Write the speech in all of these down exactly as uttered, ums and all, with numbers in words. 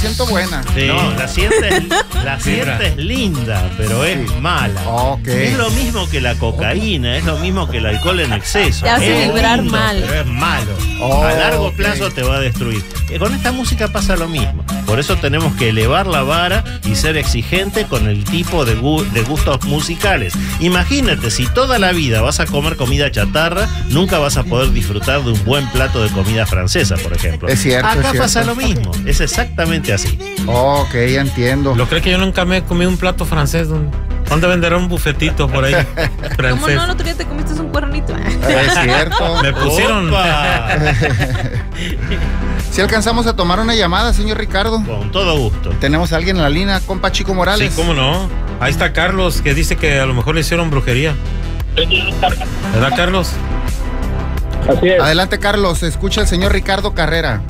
siento buena. Sí. No, la sientes, la sientes linda, pero es Sí. mala. Ok. Es lo mismo que la cocaína, es lo mismo que el alcohol en exceso. Te hace Es vibrar lindo, mal. pero es malo. Oh, a largo ok. plazo te va a destruir. Eh, Con esta música pasa lo mismo. Por eso tenemos que elevar la vara y ser exigente con el tipo de, gu- de gustos musicales. Imagínate, si toda la vida vas a comer comida chatarra, nunca vas a poder disfrutar de un buen plato de comida francesa, por ejemplo. Es cierto, Acá es cierto. pasa lo mismo. Es exactamente así. Ok, ya entiendo. ¿Lo crees que yo nunca me he comido un plato francés? ¿Dónde, dónde venderá un bufetito por ahí? ¿Cómo Francés. no? ¿El otro día te comiste un cuernito? Es cierto. Me pusieron. ¡Opa! Si alcanzamos a tomar una llamada, señor Ricardo. Con todo gusto. Tenemos a alguien en la línea, compa Chico Sí, Morales. cómo no. Ahí está Carlos, que dice que a lo mejor le hicieron brujería. ¿Verdad, Carlos? Así es. Adelante, Carlos. Escucha el señor Ricardo Carrera.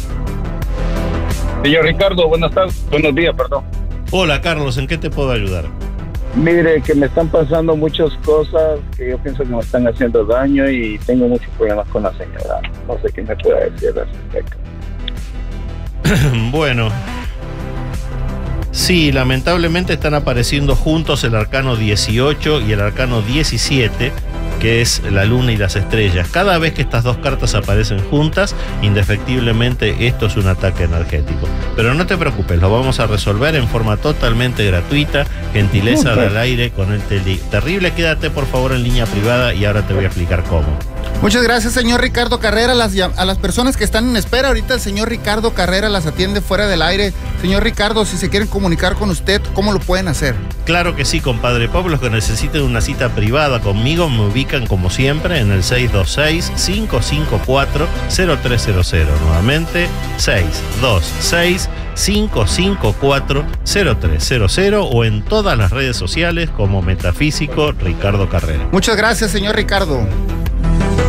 Señor Ricardo, buenas tardes, buenos días, perdón. Hola, Carlos, ¿en qué te puedo ayudar? Mire, que me están pasando muchas cosas que yo pienso que me están haciendo daño y tengo muchos problemas con la señora. No sé qué me pueda decir al respecto. Bueno, sí, lamentablemente están apareciendo juntos el arcano dieciocho y el arcano diecisiete, que es la luna y las estrellas. Cada vez que estas dos cartas aparecen juntas, indefectiblemente esto es un ataque energético. Pero no te preocupes, lo vamos a resolver en forma totalmente gratuita, gentileza al aire con el tele. Terrible, quédate por favor en línea privada y ahora te voy a explicar cómo. Muchas gracias, señor Ricardo Carrera. Las, llam- a las personas que están en espera, ahorita el señor Ricardo Carrera las atiende fuera del aire. Señor Ricardo, si se quieren comunicar con usted, ¿cómo lo pueden hacer? Claro que sí, compadre Pop. Los que necesiten una cita privada conmigo me ubican como siempre en el seis dos seis, cinco cinco cuatro, cero tres cero cero. Nuevamente, seis dos seis, cinco cinco cuatro, cero tres cero cero o en todas las redes sociales como Metafísico Ricardo Carrera. Muchas gracias, señor Ricardo.